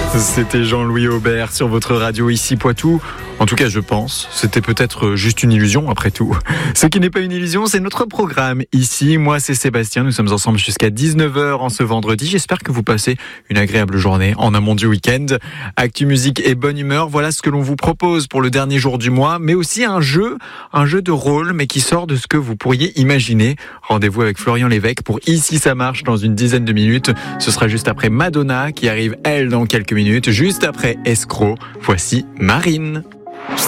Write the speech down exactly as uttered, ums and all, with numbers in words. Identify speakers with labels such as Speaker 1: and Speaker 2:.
Speaker 1: C'était Jean-Louis Aubert sur votre radio ici Poitou. En tout cas, je pense. C'était peut-être juste une illusion après tout. Ce qui n'est pas une illusion, c'est notre programme ici. Moi, c'est Sébastien. Nous sommes ensemble jusqu'à dix-neuf heures en ce vendredi. J'espère que vous passez une agréable journée en amont du week-end. Actu musique et bonne humeur. Voilà ce que l'on vous propose pour le dernier jour du mois, mais aussi un jeu, un jeu de rôle, mais qui sort de ce que vous pourriez imaginer. Rendez-vous avec Florian Lévesque pour Ici ça marche dans une dizaine de minutes. Ce sera juste après Madonna qui arrive, elle, dans quelques minutes. Juste après Escroc, voici Marine.